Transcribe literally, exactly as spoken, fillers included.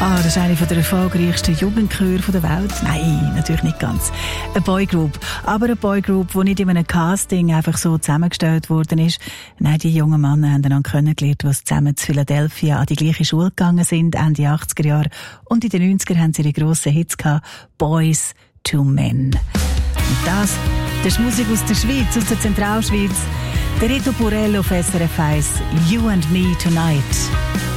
Ah, das ist eine der erfolgreichsten Jugendchöre der Welt. Nein, natürlich nicht ganz. Eine Boygroup. Aber eine Boygroup, die nicht in einem Casting einfach so zusammengestellt worden ist. Nein, die jungen Männer haben dann kennengelernt, die zusammen zu Philadelphia an die gleiche Schule gegangen sind, Ende achtziger Jahre. Und in den neunziger haben sie ihre grossen Hits gehabt. Boys to Men. Und das, das ist Musik aus der Schweiz, aus der Zentralschweiz. Der Rito Purell auf S R F eins. You and Me Tonight.